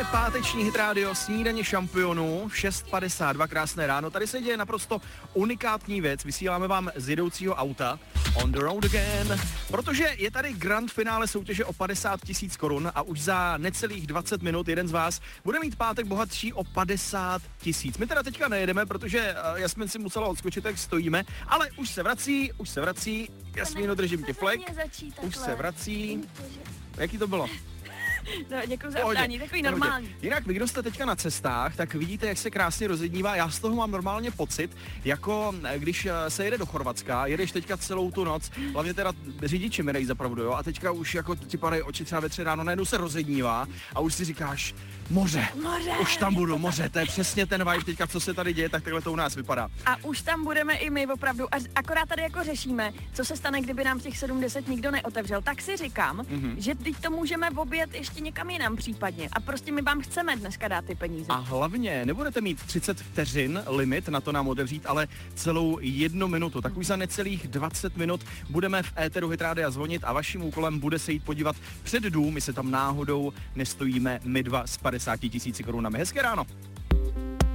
Tohle je páteční Hit Radio, snídaně šampionů, 6:52, krásné ráno. Tady se děje naprosto unikátní věc, vysíláme vám z jedoucího auta. On the road again, protože je tady grand finále soutěže o 50 000 korun a už za necelých 20 minut jeden z vás bude mít pátek bohatší o 50 000. My teda teďka nejedeme, protože Jasmin si musela odskočit, jak stojíme, ale už se vrací, Jasmíno, držím ti flek, už se vrací. Jaký to bylo? No, děkuji za ptání, takový normální. Jinak vy, kdo jste teďka na cestách, tak vidíte, jak se krásně rozednívá. Já z toho mám normálně pocit, jako když se jede do Chorvatska, jedeš teďka celou tu noc, hlavně teda řidiči mi dají zapravdu, jo, a teďka už jako ti padají oči třeba ve 3 ráno, najednou se rozednívá a už si říkáš, moře, už tam budu, moře, to je přesně ten vibe teďka, co se tady děje, tak takhle to u nás vypadá. A už tam budeme i my opravdu, akorát tady jako řešíme, co se stane, kdyby nám těch 70 nikdo neotevřel, tak si říkám, že teď to můžeme objet ještě někam jinam případně a prostě my vám chceme dneska dát ty peníze. A hlavně nebudete mít 30 vteřin limit na to nám otevřít, ale celou 1 minutu. Tak už za necelých 20 minut budeme v éteru Hit Rádia zvonit a vaším úkolem bude se jít podívat před dům, my se tam náhodou nestojíme my dva s 50 000 korunami. Hezké ráno.